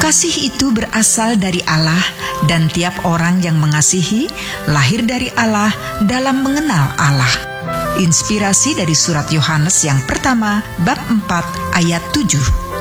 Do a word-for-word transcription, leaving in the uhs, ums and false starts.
Kasih itu berasal dari Allah, dan tiap orang yang mengasihi lahir dari Allah dalam mengenal Allah. Inspirasi dari surat Yohanes yang pertama, bab empat ayat tujuh.